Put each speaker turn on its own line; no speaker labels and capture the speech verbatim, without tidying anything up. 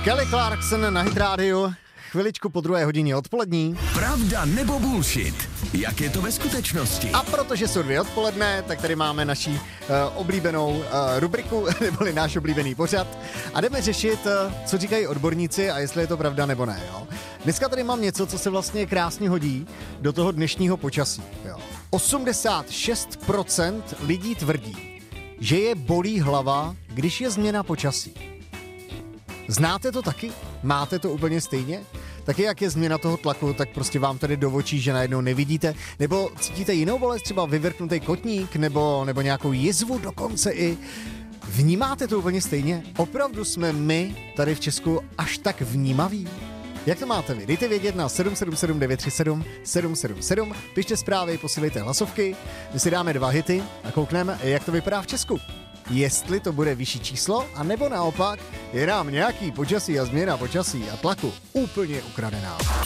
Kelly Clarkson na Hit Radio, chviličku po druhé hodině odpolední.
Pravda nebo bullshit? Jak je to ve skutečnosti?
A protože jsou dvě odpoledne, tak tady máme naší uh, oblíbenou uh, rubriku, neboli náš oblíbený pořad. A jdeme řešit, uh, co říkají odborníci a jestli je to pravda nebo ne. Jo? Dneska tady mám něco, co se vlastně krásně hodí do toho dnešního počasí. Jo? osmdesát šest procent lidí tvrdí, že je bolí hlava, když je změna počasí. Znáte to taky? Máte to úplně stejně? Taky jak je změna toho tlaku, tak prostě vám tady do očí, že najednou nevidíte? Nebo cítíte jinou bolest, třeba vyvrknutý kotník, nebo, nebo nějakou jizvu dokonce i? Vnímáte to úplně stejně? Opravdu jsme my tady v Česku až tak vnímaví? Jak to máte vy? Dejte vědět na sedm sedm sedm devět tři sedm sedm sedm sedm, pište zprávy, posílejte hlasovky, my si dáme dva hity a koukneme, jak to vypadá v Česku. Jestli to bude vyšší číslo, anebo naopak je nám nějaký počasí a změna počasí a tlaku úplně ukradená.